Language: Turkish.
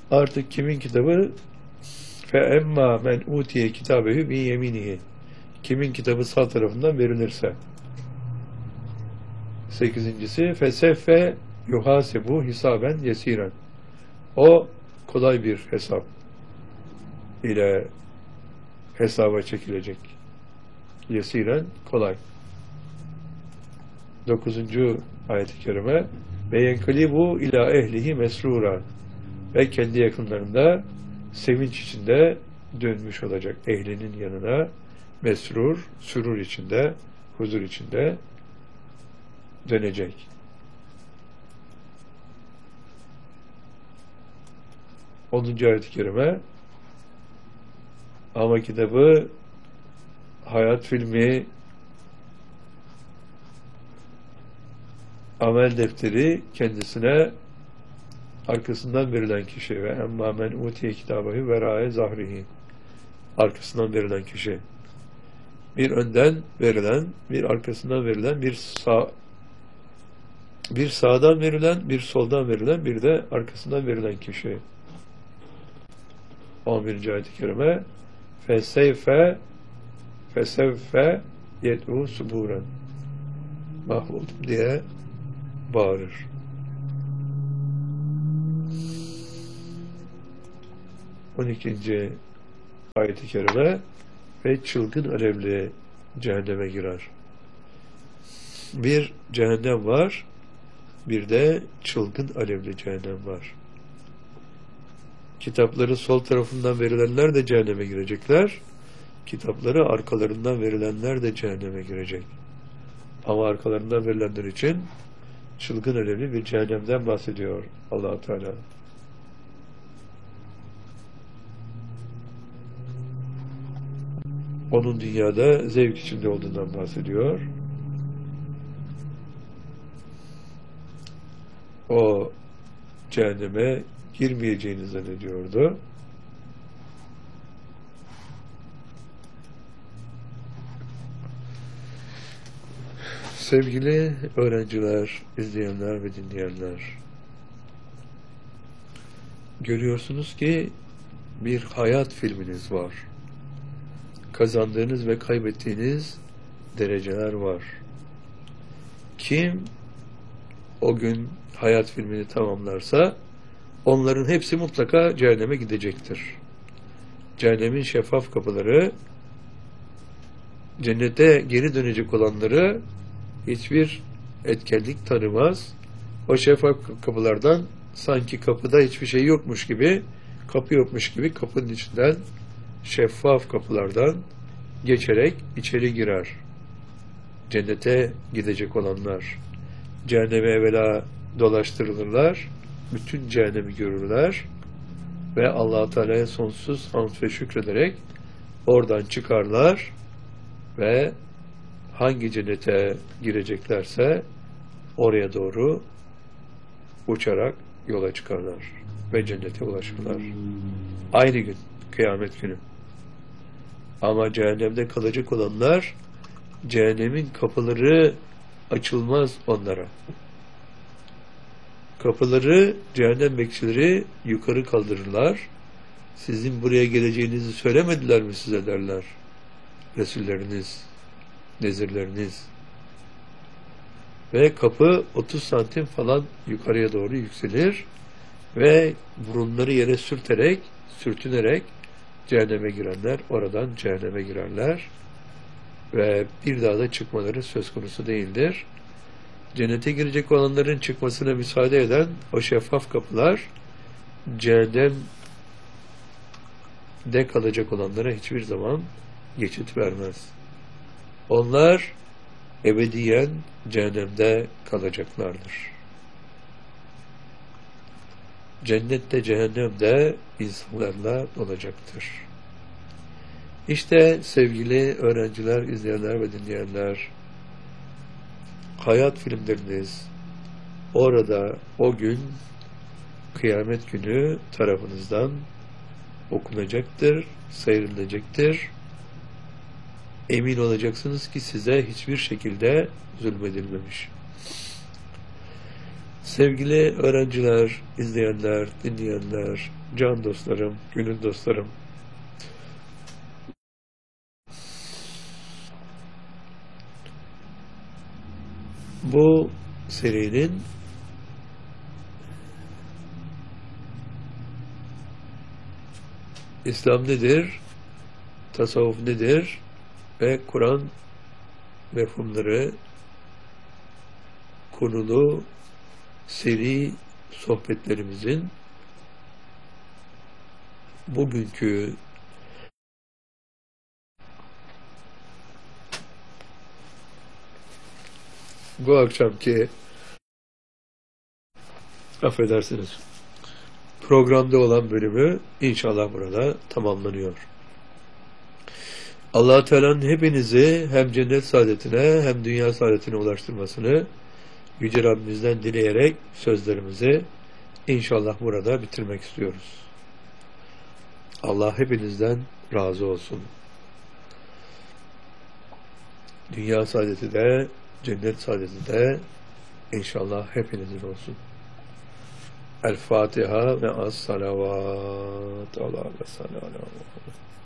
Artık kimin kitabı? Fe emma men utiye kitabehu bi yeminihi. Kimin kitabı sağ tarafından verilirse. 8.'si feseffe yuhasebu hisaben yesiren. O kolay bir hesap ile hesaba çekilecek. Yesiren kolay. 9. ayet-i kerime ve yenkalibu ila ehlihi mesrura, ve kendi yakınlarında sevinç içinde dönmüş olacak, ehlinin yanına mesrur, sürur içinde, huzur içinde dönecek. 10. ayet-i kerime ama kitabı, hayat filmi, amel defteri kendisine arkasından verilen kişi ve emmâ men utiye kitâbehu verâe zahrihi, arkasından verilen kişi, bir önden verilen, bir arkasından verilen, bir sağdan verilen, bir soldan verilen, bir de arkasından verilen kişi. 11. ayet-i kerime fesevfe yed'u suburen, mahvoldum diye bağırır. 12. ayet-i kerime ve çılgın alevli cehenneme girer. Bir cehennem var, bir de çılgın alevli cehennem var. Kitapları sol tarafından verilenler de cehenneme girecekler. Kitapları arkalarından verilenler de cehenneme girecek. Ama arkalarından verilenler için çılgın alevli bir cehennemden bahsediyor Allah-u Teala. Onun dünyada zevk içinde olduğundan bahsediyor. O cehenneme girmeyeceğini zannediyordu. Sevgili öğrenciler, izleyenler ve dinleyenler, görüyorsunuz ki bir hayat filminiz var. Kazandığınız ve kaybettiğiniz dereceler var. Kim o gün hayat filmini tamamlarsa onların hepsi mutlaka cehenneme gidecektir. Cehennemin şeffaf kapıları cennete geri dönecek olanları hiçbir etkenlik tanımaz. O şeffaf kapılardan sanki kapıda hiçbir şey yokmuş gibi, kapı yokmuş gibi kapının içinden, şeffaf kapılardan geçerek içeri girer. Cennete gidecek olanlar cehenneme evvela dolaştırılırlar, bütün cehennemi görürler ve Allah-u Teala'ya sonsuz hamd ve şükrederek oradan çıkarlar ve hangi cennete gireceklerse oraya doğru uçarak yola çıkarlar ve cennete ulaşırlar. Aynı gün, kıyamet günü. Ama cehennemde kalacak olanlar, cehennemin kapıları açılmaz onlara. Kapıları cehennem bekçileri yukarı kaldırırlar. Sizin buraya geleceğinizi söylemediler mi size derler. Resulleriniz, nezirleriniz. Ve kapı 30 santim falan yukarıya doğru yükselir ve burunları yere sürtünerek cehenneme girenler oradan cehenneme girerler ve bir daha da çıkmaları söz konusu değildir. Cennete girecek olanların çıkmasına müsaade eden o şeffaf kapılar cehennemde kalacak olanlara hiçbir zaman geçit vermez. Onlar ebediyen cehennemde kalacaklardır. Cennette, cehennemde insanlarla olacaktır. İşte sevgili öğrenciler, izleyenler ve dinleyenler, hayat filmleriniz orada o gün, kıyamet günü tarafınızdan okunacaktır, seyredilecektir. Emin olacaksınız ki size hiçbir şekilde zulmedilmemiş. Sevgili öğrenciler, izleyenler, dinleyenler, can dostlarım, gönül dostlarım, bu serinin İslam nedir, tasavvuf nedir ve Kur'an mefhumları konulu seri sohbetlerimizin bugünkü bu akşamki affedersiniz programda olan bölümü inşallah burada tamamlanıyor. Allah-u Teala'nın hepinizi hem cennet saadetine hem dünya saadetine ulaştırmasını Yüce Rabbimizden dileyerek sözlerimizi inşallah burada bitirmek istiyoruz. Allah hepinizden razı olsun. Dünya saadeti de, cennet saadeti de inşallah hepinizin olsun. El Fatiha ve as-salavat. Allah ve sallallahu